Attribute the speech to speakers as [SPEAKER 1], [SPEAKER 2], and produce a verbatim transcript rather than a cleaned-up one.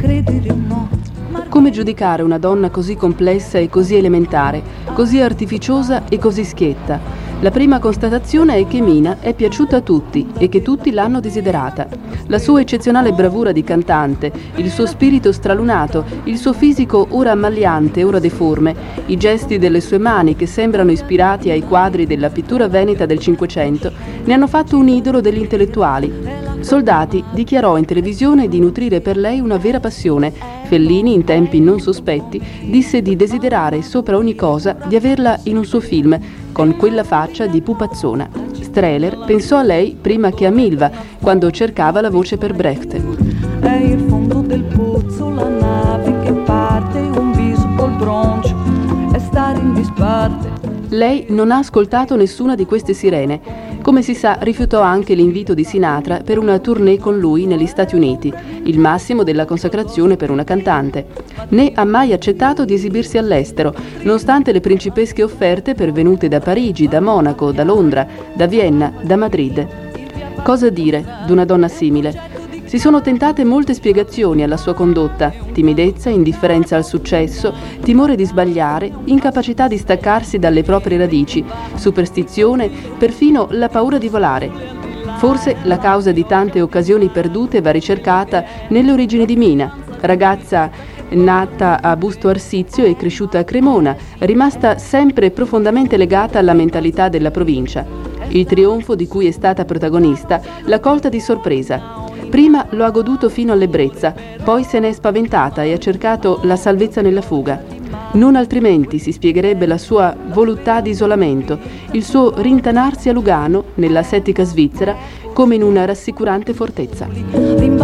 [SPEAKER 1] credere o no.
[SPEAKER 2] Come giudicare una donna così complessa e così elementare, così artificiosa e così schietta? La prima constatazione è che Mina è piaciuta a tutti e che tutti l'hanno desiderata. La sua eccezionale bravura di cantante, il suo spirito stralunato, il suo fisico ora ammagliante, ora deforme, i gesti delle sue mani che sembrano ispirati ai quadri della pittura veneta del Cinquecento, ne hanno fatto un idolo degli intellettuali. Soldati dichiarò in televisione di nutrire per lei una vera passione. Fellini, in tempi non sospetti, disse di desiderare sopra ogni cosa di averla in un suo film, con quella faccia di pupazzona. Strehler pensò a lei prima che a Milva, quando cercava la voce per Brecht.
[SPEAKER 1] È il fondo del pozzo, la nave che parte, un viso col broncio, è stare in disparte.
[SPEAKER 2] Lei non ha ascoltato nessuna di queste sirene. Come si sa, rifiutò anche l'invito di Sinatra per una tournée con lui negli Stati Uniti, il massimo della consacrazione per una cantante. Né ha mai accettato di esibirsi all'estero, nonostante le principesche offerte pervenute da Parigi, da Monaco, da Londra, da Vienna, da Madrid. Cosa dire d'una donna simile? Si sono tentate molte spiegazioni alla sua condotta: timidezza, indifferenza al successo, timore di sbagliare, incapacità di staccarsi dalle proprie radici, superstizione, perfino la paura di volare. Forse la causa di tante occasioni perdute va ricercata nelle origini di Mina, ragazza nata a Busto Arsizio e cresciuta a Cremona, rimasta sempre profondamente legata alla mentalità della provincia. Il trionfo di cui è stata protagonista l'ha colta di sorpresa. Prima lo ha goduto fino all'ebbrezza, poi se n'è spaventata e ha cercato la salvezza nella fuga. Non altrimenti si spiegherebbe la sua voluttà di isolamento, il suo rintanarsi a Lugano, nella settica Svizzera, come in una rassicurante fortezza.